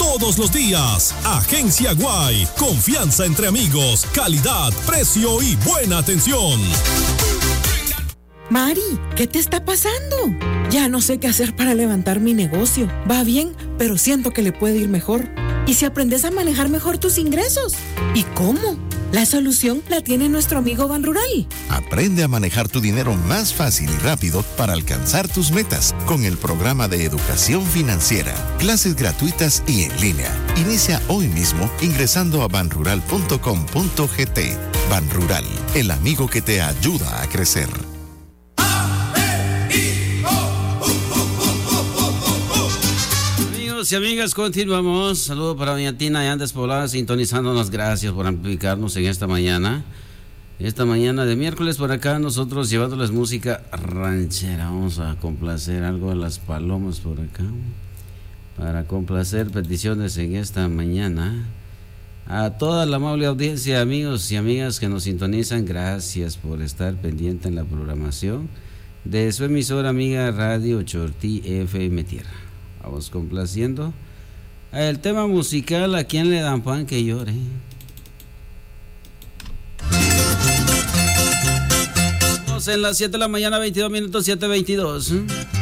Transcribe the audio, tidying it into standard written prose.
todos los días. Agencia Guay, confianza entre amigos, calidad, precio y buena atención. Mari, ¿qué te está pasando? Ya no sé qué hacer para levantar mi negocio. Va bien, pero siento que le puede ir mejor. ¿Y si aprendes a manejar mejor tus ingresos? ¿Y cómo? La solución la tiene nuestro amigo Banrural. Aprende a manejar tu dinero más fácil y rápido para alcanzar tus metas con el programa de educación financiera. Clases gratuitas y en línea. Inicia hoy mismo ingresando a banrural.com.gt. Banrural, el amigo que te ayuda a crecer. Y amigas, continuamos. Saludos para doña Tina y Andes Poblada, sintonizándonos. Gracias por amplificarnos en esta mañana. Esta mañana de miércoles por acá, nosotros llevándoles música ranchera. Vamos a complacer algo a las palomas por acá. Para complacer peticiones en esta mañana. A toda la amable audiencia, amigos y amigas que nos sintonizan, gracias por estar pendiente en la programación de su emisora amiga Radio Chortí FM Tierra. Vamos complaciendo el tema musical. ¿A quién le dan pan que llore? Vamos en las 7 de la mañana, 22 minutos, 7:22.